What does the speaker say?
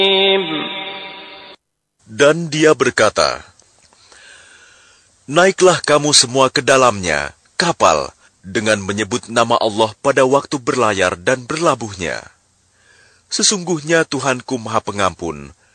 Dan dia berkata, naiklah kamu semua ke dalamnya, kapal, dengan menyebut nama Allah pada waktu berlayar dan berlabuhnya. Sesungguhnya Tuhanku Maha Pengampun,